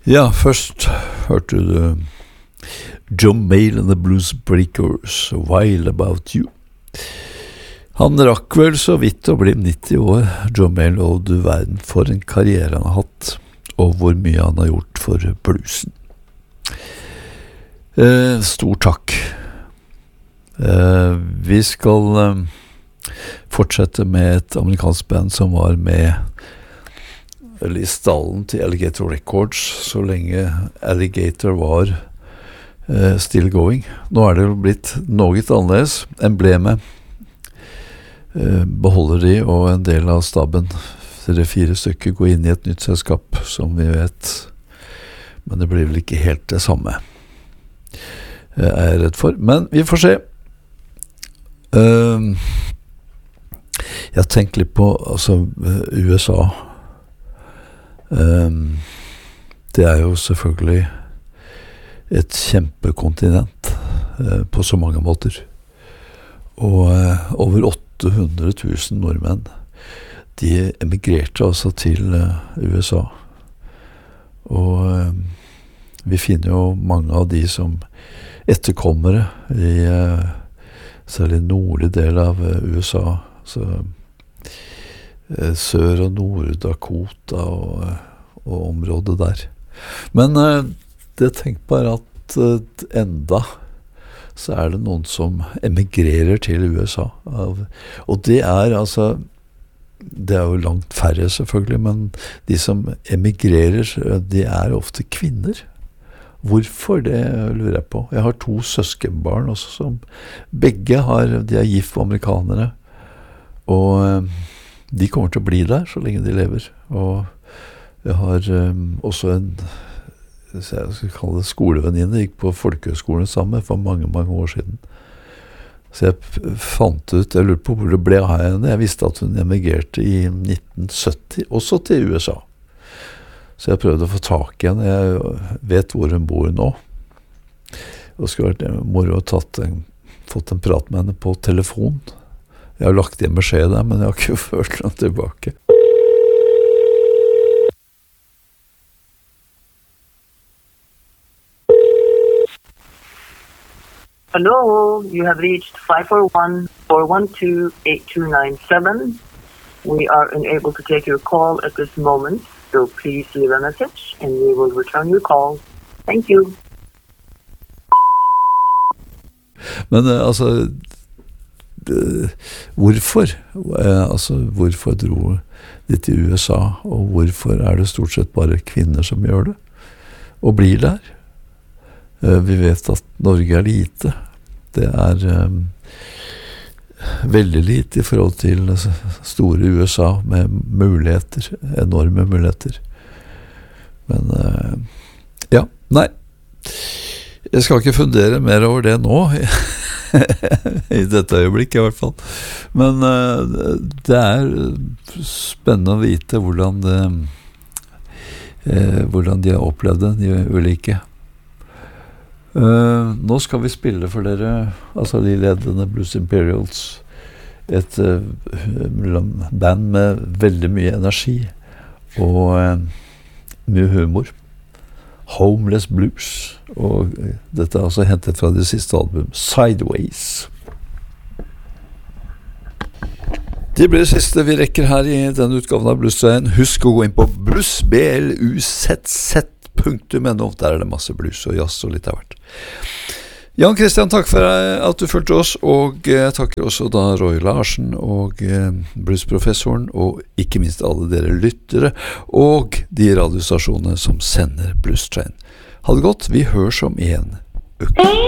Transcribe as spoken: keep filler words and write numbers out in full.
Ja, først hørte du John Mayall and the Blues Breakers, Wild About You. Han rakk vel så vidt å bli nitti år, John Mayall, og du verden for en karriere han har hatt, og hvor mye han har gjort for bluesen. Eh, stor takk. Eh, vi skal eh, fortsette med et amerikansk band som var med i stallen til Alligator Records så lenge Alligator var eh, still going. Nå er det jo blitt noe annerledes. Emblemet eh, beholder de, og en del av staben, tre-fire stykker, går inn i et nytt selskap, som vi vet. Men det blir vel ikke helt det samme, jeg er jeg redd for. Men vi får se. Uh, jeg tenker litt på altså, U S A. Um, det er jo selvfølgelig et kjempekontinent uh, på så mange måter, og uh, over åtte hundre tusen nordmenn de emigrerte altså til uh, U S A, og uh, vi finner jo mange av de som etterkommere i uh, særlig nordlig del av uh, U S A, så Sør- og Nord-Dakota og, og området der. Men eh, det tenk bare at eh, enda så er det noen som emigrerer til U S A. Av, og det er altså, det er jo langt færre selvfølgelig, men de som emigrerer, de er ofte kvinner. Hvorfor, det lurer jeg på. Jeg har to søskenbarn også, som begge har, de er gift amerikanere, og eh, de kommer til å bli der så lenge de lever, og jeg har um, også en jeg skal kalle det skolevenninne, gikk på folkehøyskolen sammen for mange, mange år siden. Så jeg fant ut, jeg lurte på hvor det ble av henne. Jeg visste at hun emigrerte i nitten sytti, også til U S A. Så jeg prøvde å få tak i henne. Jeg vet hvor hun bor nå. Og det skulle vært moro å tatt en, fått en prat med henne på telefon. Jeg har lagt igjen beskjed der, men jeg har ikke ført den tilbake. Hello, you have reached five four one, four one two, eight two nine seven. We are unable to take your call at this moment, so please leave a message and we will return your call. Thank you. Men altså... hvorfor altså hvorfor dro de til U S A, og hvorfor er det stort sett bare kvinner som gjør det og blir der? Vi vet at Norge er lite, det er um, veldig lite i forhold til store U S A med muligheter, enorme muligheter, men uh, ja, nei jeg skal ikke fundere mer over det nå i dette øyeblikket i hvert fall, men uh, det er spennende å vite hvordan det, uh, hvordan de har opplevd det, de ulike. Uh, nå skal vi spille for dere, altså de ledende Blues Imperials, et uh, band med veldig mye energi og uh, mye humor. Homeless Blues, og dette er altså hentet fra det siste album, Sideways. Det blir det siste vi rekker her i denne utgaven av Blues-treien. Husk å gå inn på blues, b l u z z punktum n o, der er det masse blues og jazz og litt av hvert. Jan Christian, takk for at du fulgte oss, og jeg takker også da Roy Larsen og eh, bluesprofessoren, og ikke minst alle dere lyttere, og de radiostasjonene som sender Blues Train. Ha det godt, vi høres om en uke.